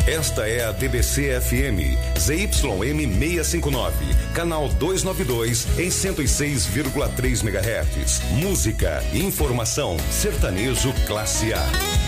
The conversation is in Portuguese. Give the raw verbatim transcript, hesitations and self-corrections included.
Esta é a D B C F M, Z Y M seiscentos e cinquenta e nove, canal duzentos e noventa e dois, em cento e seis vírgula três megahertz. Música, informação, sertanejo classe A.